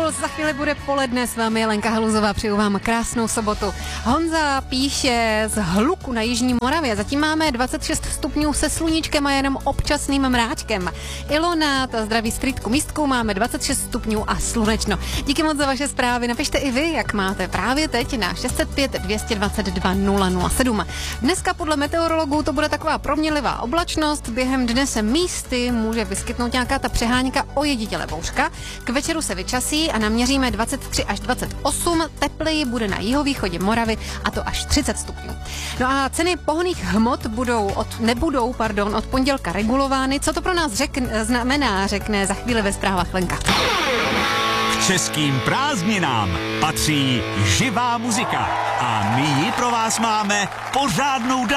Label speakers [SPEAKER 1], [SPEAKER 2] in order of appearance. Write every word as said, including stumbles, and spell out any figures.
[SPEAKER 1] Puls, za chvíli bude poledne, s vámi Lenka Haluzová, přeju vám krásnou sobotu. Honza píše z Hluku na jižní Moravě, zatím máme dvacet šest stupňů se sluníčkem a jenom občasným mráčkem. Ilona, ta zdraví strýtku místku, máme dvacet šest stupňů a slunečno. Díky moc za vaše zprávy, napište i vy, jak máte právě teď na šest set pět dvě dva dva nula nula sedm. Dneska podle meteorologů to bude taková proměnlivá oblačnost, během dne se místy může vyskytnout nějaká ta přehánka ojeditěle bouřka, k večeru se vyčasí a naměříme dvacet tři až dvacet osm, tepleji bude na jihovýchodě Moravy a to až třicet stupňů. No a ceny pohonných hmot budou od, nebudou pardon, od pondělka regulovány. Co to pro nás řek, znamená, řekne za chvíli ve zprávách Lenka.
[SPEAKER 2] K českým prázdninám patří živá muzika a my ji pro vás máme pořádnou